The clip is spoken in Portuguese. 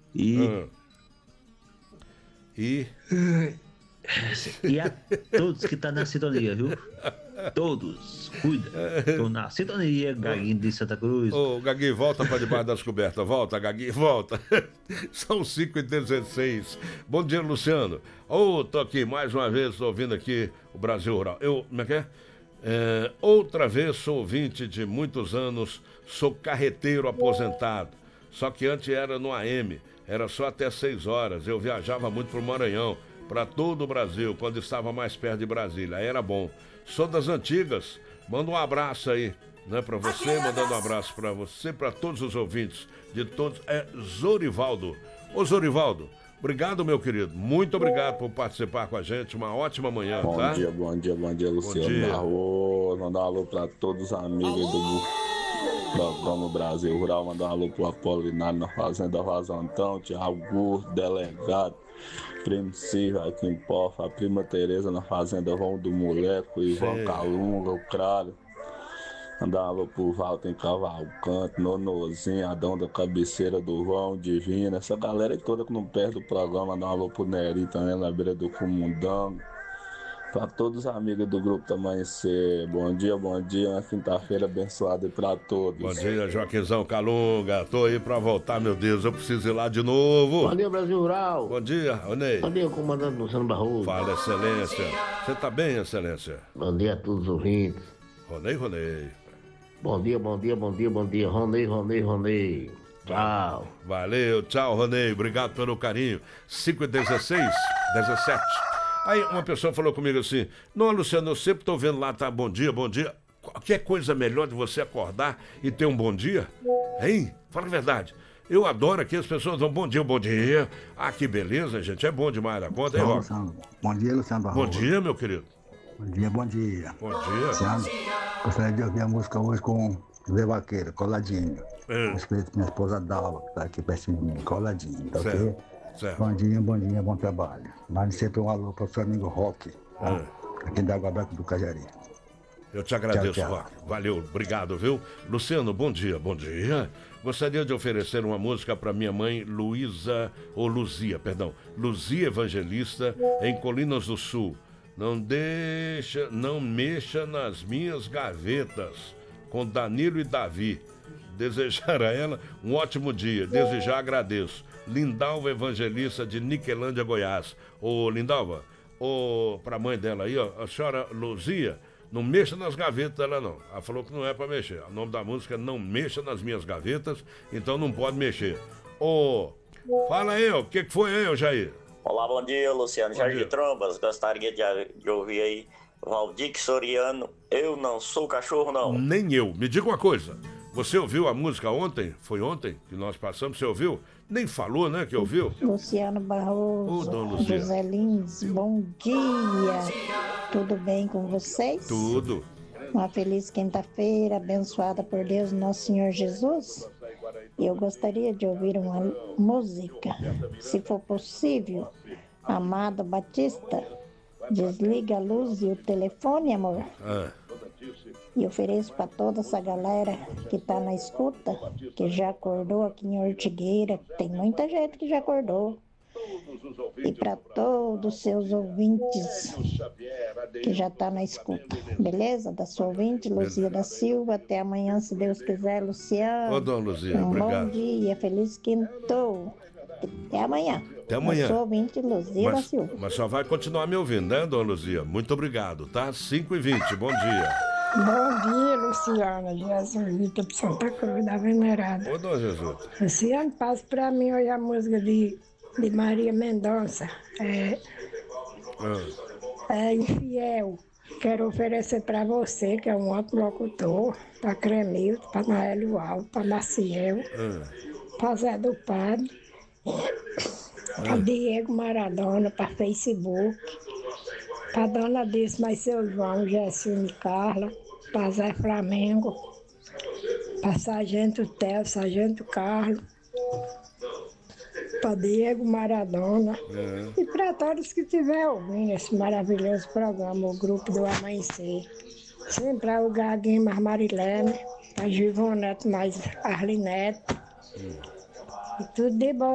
E, Ah. E e a todos que tá na sintonia, viu? Todos, cuida. Tô na sintonia, Gaguinho de Santa Cruz. Ô, Gagui, volta pra debaixo das cobertas. Volta, Gagui, volta. São 5h16. Bom dia, Luciano. Tô aqui mais uma vez, tô ouvindo aqui o Brasil Rural. Como é que é? Outra vez sou ouvinte de muitos anos, sou carreteiro aposentado. Só que antes era no AM, era só até 6 horas. Eu viajava muito pro Maranhão, para todo o Brasil, quando estava mais perto de Brasília. Aí era bom. Sou das antigas. Manda um abraço aí, né, para você, mandando um abraço para você, para todos os ouvintes, de todos. É Zorivaldo. Ô, Zorivaldo, obrigado, meu querido. Muito obrigado por participar com a gente. Uma ótima manhã, Bom tá? dia, Luciano. Bom dia. Mandar um alô para todos os amigos do programa Brasil Rural. Mandar um alô pro Apolinário na Fazenda Vazantão, Tiago Augusto, delegado, Primo Silva aqui em Pofa, a prima Tereza na Fazenda Vão do Moleco, Ivan Calunga, o Cralho. Mandar um alô pro Walter em Cavalcante, Nonozinho, Adão da Cabeceira do Vão, Divina, essa galera aí toda que não perde o programa. Mandar um alô pro Neri também na beira do Comundango. Para todos os amigos do Grupo do Amanhecer, bom dia, uma quinta-feira abençoada para todos. Bom dia, Joaquizão Calunga. Tô aí pra voltar, meu Deus, eu preciso ir lá de novo. Bom dia, Brasil Rural. Bom dia, Ronei. Bom dia, comandante Luciano Barroso. Fala, excelência. Você tá bem, excelência? Bom dia a todos os ouvintes. Ronei. Bom dia. Ronei. Tchau. Valeu, tchau, Ronei. Obrigado pelo carinho. 5h16, 17. Aí uma pessoa falou comigo assim: não, Luciano, eu sempre tô vendo lá, tá? Bom dia. Qualquer coisa melhor de você acordar e ter um bom dia? Hein? Fala a verdade. Eu adoro aqui, as pessoas dão bom dia. Ah, que beleza, gente. É bom demais da conta, hein, Rock? Bom dia, Luciano Barroso. Bom dia, meu querido. Bom dia. Bom dia. Luciano, gostaria de ouvir a música hoje com Zé Vaqueiro, Coladinho. Respeito minha esposa Dalva, que tá aqui pertinho de mim, Coladinho, tá ok? Certo. Bom dia, bom trabalho. Mande sempre um alô para o seu amigo Rock, aqui da Água Branca do Cajari. Eu te agradeço, Tchau. Rock. Valeu, obrigado, viu? Luciano, bom dia. Gostaria de oferecer uma música para minha mãe Luzia Evangelista, em Colinas do Sul. Não mexa nas minhas gavetas, com Danilo e Davi. Desejar a ela um ótimo dia. Desejar, agradeço. Lindalva Evangelista, de Niquelândia, Goiás. Ô, Lindalva, pra mãe dela aí, ó, a senhora Luzia, não mexa nas gavetas dela, não. Ela falou que não é pra mexer. O nome da música é Não Mexa nas Minhas Gavetas, então não pode mexer. Fala aí, o que foi aí, Jair? Olá, bom dia, Luciano. Bom Jardim dia. Trombas, gostaria de ouvir aí Valdir Soriano, Eu Não Sou Cachorro, não. Nem eu. Me diga uma coisa. Você ouviu a música ontem? Foi ontem que nós passamos? Você ouviu? Nem falou, né, que ouviu? Luciano Barroso, Dona Luzia. José Lins, bom dia. Tudo bem com vocês? Tudo. Uma feliz quinta-feira, abençoada por Deus, nosso Senhor Jesus. Eu gostaria de ouvir uma música, se for possível. Amado Batista, desliga a luz e o telefone, amor. E ofereço para toda essa galera que está na escuta, que já acordou aqui em Ortigueira. Tem muita gente que já acordou. E para todos os seus ouvintes que já está na escuta. Beleza? Da sua ouvinte, Luzia da Silva. Até amanhã, se Deus quiser, Luciano. Ô, dona Luzia, um obrigado. bom dia, feliz quinto. Até amanhã. Até amanhã. Eu sou ouvinte, Luzia da Silva. Mas só vai continuar me ouvindo, né, dona Luzia? Muito obrigado, tá? 5h20, bom dia. Bom dia, Luciana. Jesuíta de Santa Cruz da Venerada. Ô, dona Jesus. Luciano, passa pra mim hoje a música de Maria Mendonça. É Infiel. Quero oferecer pra você, que é um ótimo locutor, pra Cremilton, pra Noélio Alves, pra Maciel, pra Zé do Padre, pra Diego Maradona, pra Facebook, pra Dona Díssima e seu João, Gessilme Carla, pra Zé Flamengo, pra Sargento Theo, Sargento Carlos, pra Diego Maradona e pra todos que estiverem ouvindo esse maravilhoso programa, o Grupo do Amanhecer. Sempre o Gaguinho mais Marilene, pra Givoneto mais Arlinete. E tudo de bom.